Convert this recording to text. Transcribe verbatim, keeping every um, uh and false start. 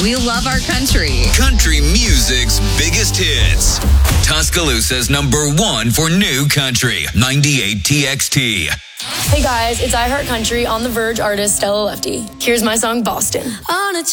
We love our country. Country music's biggest hits. Tuscaloosa's number one for new country. ninety-eight T X T. Hey guys, it's iHeart Country on The Verge artist Stella Lefty. Here's my song, Boston. On a